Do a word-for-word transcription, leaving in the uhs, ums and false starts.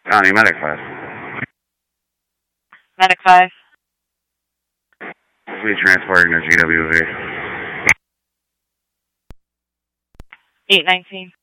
County Medic five. Medic five. We transporting to G W V. eight nineteen.